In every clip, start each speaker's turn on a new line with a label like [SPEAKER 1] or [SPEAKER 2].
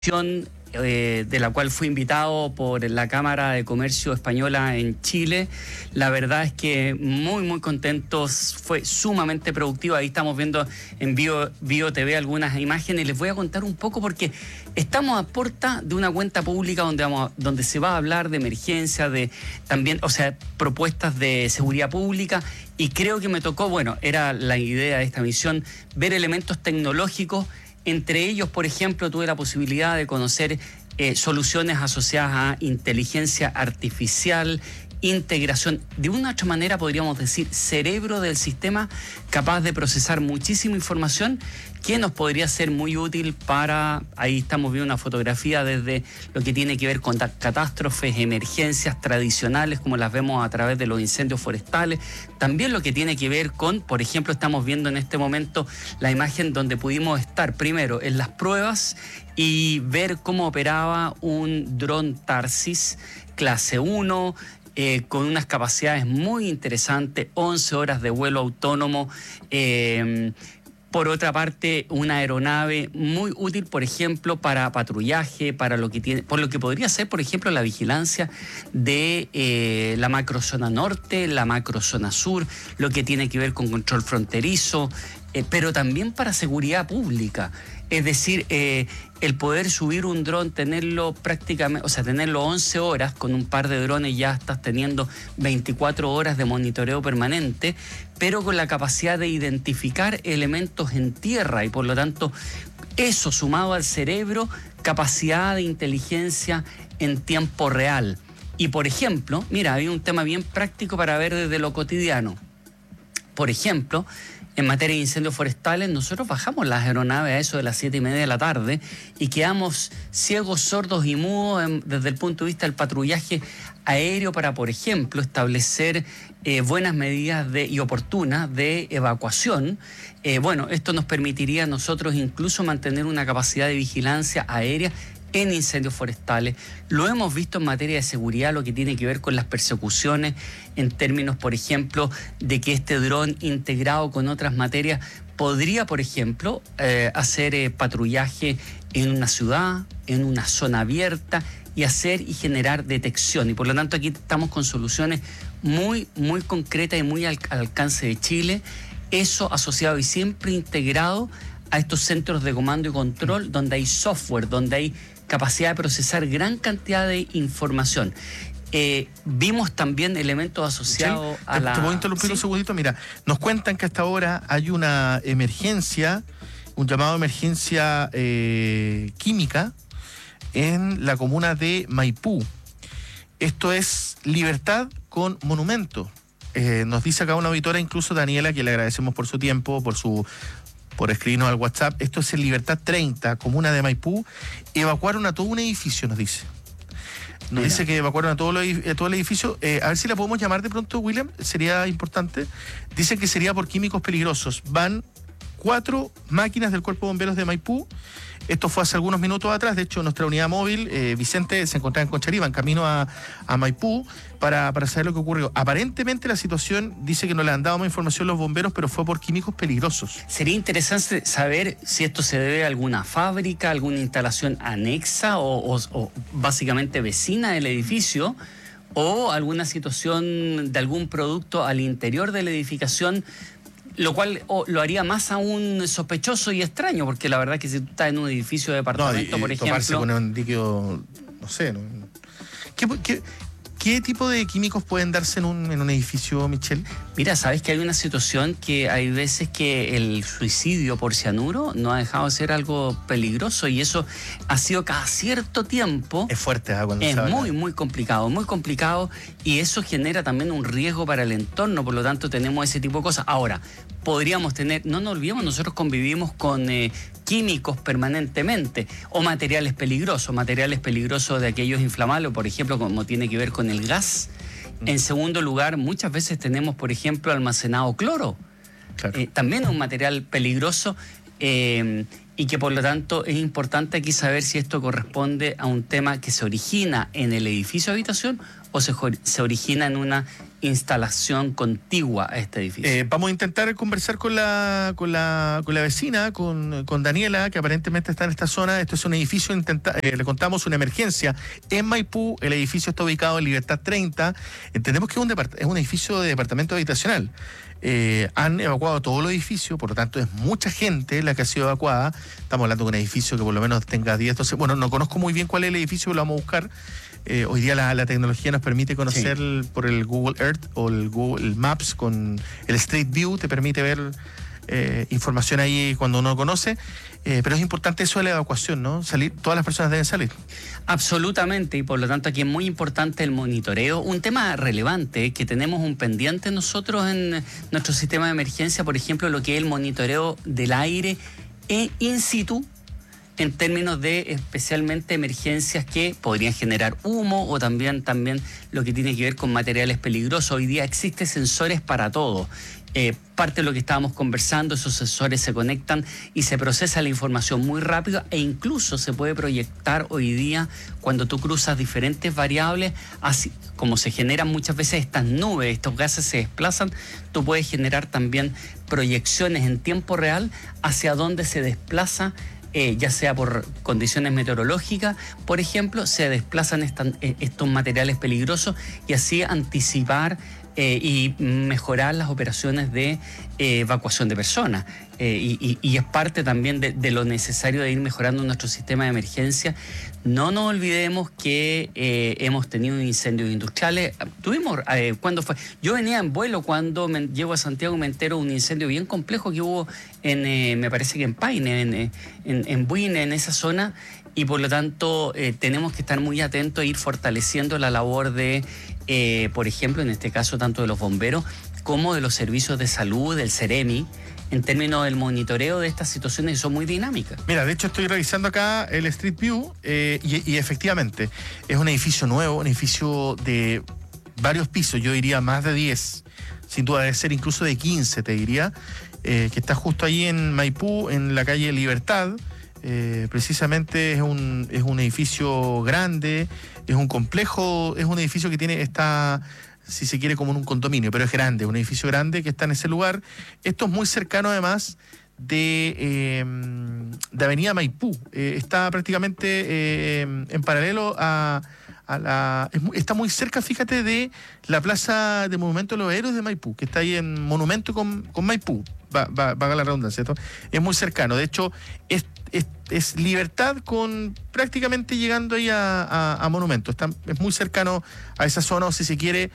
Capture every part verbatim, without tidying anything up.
[SPEAKER 1] Eh, de la cual fui invitado por la Cámara de Comercio Española en Chile. La verdad es que muy muy contentos, fue sumamente productivo. Ahí estamos viendo en Bio, Bio T V algunas imágenes y les voy a contar un poco porque estamos a puerta de una cuenta pública donde, vamos, donde se va a hablar de emergencia, de también, o sea, propuestas de seguridad pública, y creo que me tocó, bueno, era la idea de esta misión, ver elementos tecnológicos. Entre ellos, por ejemplo, tuve la posibilidad de conocer eh, soluciones asociadas a inteligencia artificial, integración, de una u otra manera podríamos decir cerebro del sistema, capaz de procesar muchísima información que nos podría ser muy útil para, ahí estamos viendo una fotografía desde lo que tiene que ver con catástrofes, emergencias tradicionales como las vemos a través de los incendios forestales, también lo que tiene que ver con, por ejemplo, estamos viendo en este momento la imagen donde pudimos estar primero en las pruebas y ver cómo operaba un dron Tarsis clase uno, Eh, con unas capacidades muy interesantes, once horas de vuelo autónomo. Eh, por otra parte, una aeronave muy útil, por ejemplo, para patrullaje, para lo que tiene, por lo que podría ser, por ejemplo, la vigilancia de eh, la macrozona norte, la macrozona sur, lo que tiene que ver con control fronterizo, eh, pero también para seguridad pública. Es decir, eh, el poder subir un dron, tenerlo prácticamente, o sea, tenerlo once horas, con un par de drones ya estás teniendo veinticuatro horas de monitoreo permanente, pero con la capacidad de identificar elementos en tierra y por lo tanto eso sumado al cerebro, capacidad de inteligencia en tiempo real. Y por ejemplo, mira, había un tema bien práctico para ver desde lo cotidiano. Por ejemplo, en materia de incendios forestales, nosotros bajamos las aeronaves a eso de las siete y media de la tarde y quedamos ciegos, sordos y mudos en, desde el punto de vista del patrullaje aéreo para, por ejemplo, establecer eh, buenas medidas de, y oportunas de evacuación. Eh, bueno, esto nos permitiría a nosotros incluso mantener una capacidad de vigilancia aérea en incendios forestales. Lo hemos visto en materia de seguridad, lo que tiene que ver con las persecuciones, en términos, por ejemplo, de que este dron integrado con otras materias podría, por ejemplo, eh, hacer eh, patrullaje en una ciudad, en una zona abierta, y hacer y generar detección. Y por lo tanto aquí estamos con soluciones muy, muy concretas y muy al, al alcance de Chile. Eso asociado y siempre integrado a estos centros de comando y control donde hay software, donde hay capacidad de procesar gran cantidad de información. Eh, vimos también elementos asociados
[SPEAKER 2] Michelle,
[SPEAKER 1] a la...
[SPEAKER 2] Te puedo interrumpir ¿Sí? un segundito. Mira, nos cuentan que hasta ahora hay una emergencia, un llamado de emergencia eh, química en la comuna de Maipú. Esto es Libertad con Monumento. Eh, nos dice acá una auditora, incluso Daniela, que le agradecemos por su tiempo, por su... por escribirnos al WhatsApp. Esto es en Libertad treinta, comuna de Maipú. Evacuaron a todo un edificio, nos dice. Nos Mira. dice que evacuaron a todo, lo, a todo el edificio. Eh, a ver si la podemos llamar de pronto, William. Sería importante. Dicen que sería por químicos peligrosos. Van cuatro máquinas del Cuerpo de Bomberos de Maipú. Esto fue hace algunos minutos atrás. De hecho, nuestra unidad móvil, eh, Vicente, se encontraba en Conchalí, en camino a, a Maipú, para, para saber lo que ocurrió. Aparentemente la situación, dice que no le han dado más información los bomberos, pero fue por químicos peligrosos.
[SPEAKER 1] Sería interesante saber si esto se debe a alguna fábrica, alguna instalación anexa o, o, o básicamente vecina del edificio, o alguna situación de algún producto al interior de la edificación, lo cual oh, lo haría más aún sospechoso y extraño, porque la verdad es que si tú estás en un edificio de departamento, no, y, por ejemplo...
[SPEAKER 2] tomarse con un líquido, no sé, ¿no? ¿Qué, qué, ¿Qué tipo de químicos pueden darse en un, en un edificio, Michelle?
[SPEAKER 1] Mira, sabes que hay una situación que hay veces que el suicidio por cianuro no ha dejado de ser algo peligroso, y eso ha sido cada cierto tiempo.
[SPEAKER 2] Es fuerte, ¿eh? Cuando
[SPEAKER 1] es
[SPEAKER 2] se
[SPEAKER 1] muy, muy complicado, muy complicado, y eso genera también un riesgo para el entorno, por lo tanto tenemos ese tipo de cosas. Ahora, podríamos tener, no nos olvidemos, nosotros convivimos con eh, químicos permanentemente, o materiales peligrosos, materiales peligrosos de aquellos inflamables, por ejemplo, como tiene que ver con el gas. En segundo lugar, muchas veces tenemos, por ejemplo, almacenado cloro. Claro. Eh, también un material peligroso. Eh, y que por lo tanto es importante aquí saber si esto corresponde a un tema que se origina en el edificio de habitación o se, se origina en una instalación contigua a este edificio.
[SPEAKER 2] Eh, vamos a intentar conversar con la con la, con la vecina, con, con Daniela, que aparentemente está en esta zona. Esto es un edificio, intenta, eh, le contamos una emergencia en Maipú. El edificio está ubicado en Libertad treinta. Entendemos que es un, es un edificio de departamento habitacional. Eh, han evacuado todo el edificio, por lo tanto es mucha gente la que ha sido evacuada. Estamos hablando de un edificio que por lo menos tenga diez, doce... Bueno, no conozco muy bien cuál es el edificio, lo vamos a buscar. Eh, hoy día la, la tecnología nos permite conocer sí. el, por el Google Earth o el Google Maps con el Street View, te permite ver eh, información ahí cuando uno conoce. Eh, pero es importante eso de la evacuación, ¿no? Salir, todas las personas deben salir.
[SPEAKER 1] Absolutamente, y por lo tanto aquí es muy importante el monitoreo. Un tema relevante que tenemos un pendiente nosotros en nuestro sistema de emergencia, por ejemplo, lo que es el monitoreo del aire e in situ, en términos de especialmente emergencias que podrían generar humo o también, también lo que tiene que ver con materiales peligrosos. Hoy día existen sensores para todo. Eh, parte de lo que estábamos conversando, esos sensores se conectan y se procesa la información muy rápido e incluso se puede proyectar hoy día cuando tú cruzas diferentes variables, así como se generan muchas veces estas nubes, estos gases se desplazan, tú puedes generar también proyecciones en tiempo real hacia dónde se desplaza. Eh, ya sea por condiciones meteorológicas, por ejemplo, se desplazan estas, estos materiales peligrosos y así anticipar eh, y mejorar las operaciones de eh, evacuación de personas. Eh, y, y, y es parte también de, de lo necesario de ir mejorando nuestro sistema de emergencia. No nos olvidemos que eh, hemos tenido incendios industriales. Tuvimos, eh, ¿cuándo fue? Yo venía en vuelo cuando me, llego a Santiago y me entero de un incendio bien complejo que hubo en, eh, me parece que en Paine, en, en, en Buine, en esa zona, y por lo tanto eh, tenemos que estar muy atentos e ir fortaleciendo la labor de, eh, por ejemplo, en este caso, tanto de los bomberos como de los servicios de salud, del CEREMI, en términos del monitoreo de estas situaciones que son muy dinámicas.
[SPEAKER 2] Mira, de hecho estoy revisando acá el Street View eh, y, y efectivamente es un edificio nuevo, un edificio de varios pisos, yo diría más de diez, sin duda debe ser incluso de quince, te diría, eh, que está justo ahí en Maipú, en la calle Libertad. Eh, precisamente es un, es un edificio grande, es un complejo, es un edificio que tiene esta... si se quiere, como en un condominio, pero es grande, un edificio grande que está en ese lugar. Esto es muy cercano además de, eh, de Avenida Maipú. Eh, está prácticamente eh, en paralelo a, a la... Es, está muy cerca, fíjate, de la Plaza de Monumento de los Héroes de Maipú, que está ahí en Monumento con, con Maipú. Va, va, va a la redundancia, ¿cierto? Es muy cercano. De hecho, es, es, es Libertad con prácticamente llegando ahí a, a, a Monumento. Está, es muy cercano a esa zona, o si se quiere...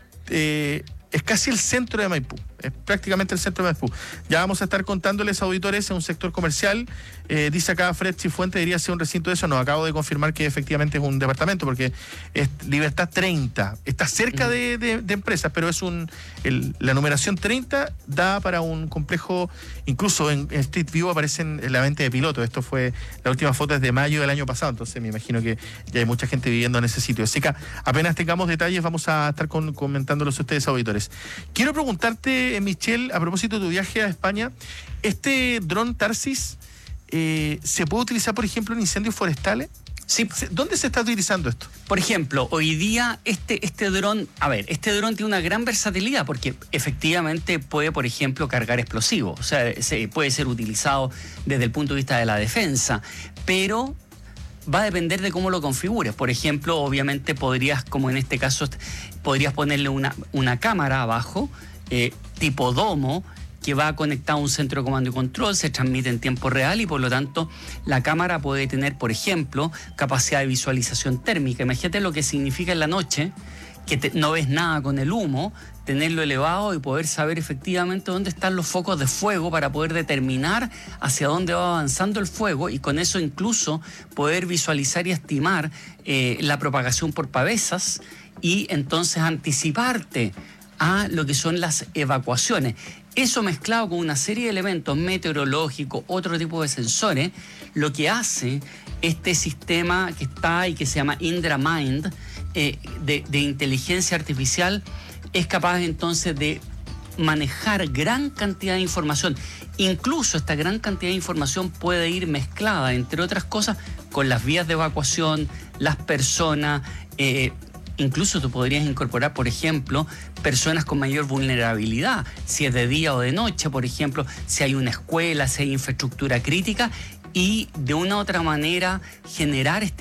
[SPEAKER 2] Eh, es casi el centro de Maipú, es prácticamente el centro de Maipú. Ya vamos a estar contándoles, auditores, en un sector comercial. Eh, dice acá Fred Cifuente, debería ser un recinto de eso. No, acabo de confirmar que efectivamente es un departamento, porque es Libertad treinta. Está cerca de, de, de empresas, pero es un el, la numeración treinta da para un complejo. Incluso en, en Street View aparecen en la venta de pilotos. Esto fue, la última foto es de mayo del año pasado, entonces me imagino que ya hay mucha gente viviendo en ese sitio. Así que apenas tengamos detalles vamos a estar con, comentándolos a ustedes, auditores. Quiero preguntarte, Michelle, a propósito de tu viaje a España, ¿este dron Tarsis eh, se puede utilizar, por ejemplo, en incendios forestales?
[SPEAKER 1] Sí.
[SPEAKER 2] ¿Dónde se está utilizando esto?
[SPEAKER 1] Por ejemplo, hoy día este, este dron, a ver, este dron tiene una gran versatilidad porque efectivamente puede, por ejemplo, cargar explosivos. O sea, se, puede ser utilizado desde el punto de vista de la defensa, pero va a depender de cómo lo configures. Por ejemplo, obviamente podrías, como en este caso, podrías ponerle una, una cámara abajo, eh, tipo domo, que va conectado a un centro de comando y control, se transmite en tiempo real y por lo tanto la cámara puede tener, por ejemplo, capacidad de visualización térmica. Imagínate lo que significa en la noche, que te, no ves nada con el humo, tenerlo elevado y poder saber efectivamente dónde están los focos de fuego para poder determinar hacia dónde va avanzando el fuego y con eso incluso poder visualizar y estimar eh, la propagación por pavesas y entonces anticiparte a lo que son las evacuaciones. Eso mezclado con una serie de elementos meteorológicos, otro tipo de sensores, lo que hace este sistema que está y que se llama Indra Mind, eh, de, de inteligencia artificial, es capaz entonces de manejar gran cantidad de información. Incluso esta gran cantidad de información puede ir mezclada, entre otras cosas, con las vías de evacuación, las personas. Eh, incluso tú podrías incorporar, por ejemplo, personas con mayor vulnerabilidad, si es de día o de noche, por ejemplo, si hay una escuela, si hay infraestructura crítica, y de una u otra manera generar este